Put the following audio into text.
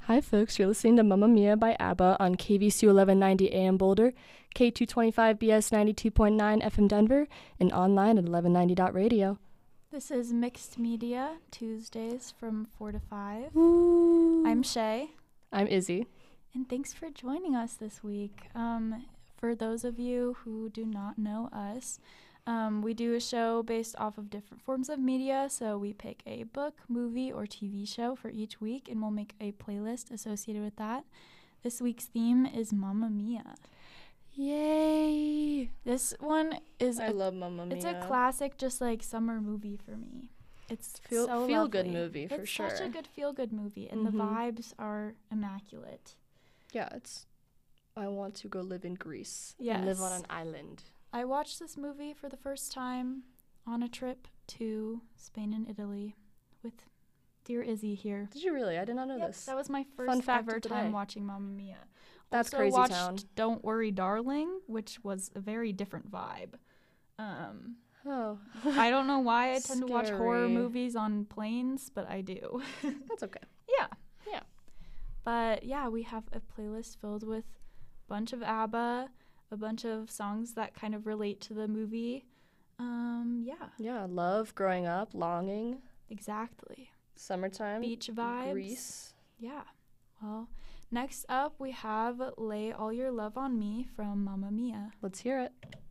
Hi, folks. You're listening to Mamma Mia by ABBA on KVCU 1190 AM Boulder, K225BS 92.9 FM Denver, and online at 1190.radio. This is Mixed Media, Tuesdays from 4 to 5. Ooh. I'm Shay. I'm Izzy. And thanks for joining us this week. For those of you who do not know us, we do a show based off of different forms of media. So we pick a book, movie, or TV show for each week, and we'll make a playlist associated with that. This week's theme is Mamma Mia. Yay! This one is I love Mamma Mia. It's a classic, just like summer movie for me. It's feel good movie for it's sure. It's such a good feel good movie, and the vibes are immaculate. Yeah, I want to go live in Greece. Yes. And live on an island. I watched this movie for the first time on a trip to Spain and Italy with dear Izzy here. Did you really? I did not know this. That was my first ever time watching Mamma Mia. That's also crazy watched town. Don't Worry Darling, which was a very different vibe. I don't know why I tend to watch horror movies on planes, but I do. That's okay. Yeah. But yeah, we have a playlist filled with a bunch of ABBA, a bunch of songs that kind of relate to the movie. Yeah, love, growing up, longing. Exactly. Summertime. Beach vibes. Greece. Yeah. Well, next up we have Lay All Your Love on Me from Mamma Mia. Let's hear it.